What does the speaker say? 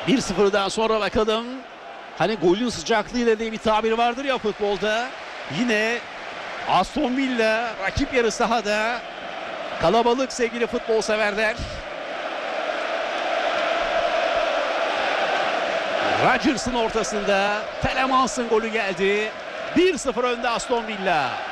1-0'dan sonra bakalım. Hani golün sıcaklığıyla diye bir tabir vardır ya futbolda. Yine Aston Villa rakip yarı sahada. Kalabalık sevgili futbol severler. Rodgers'ın ortasında Telemans'ın golü geldi. 1-0 önde Aston Villa.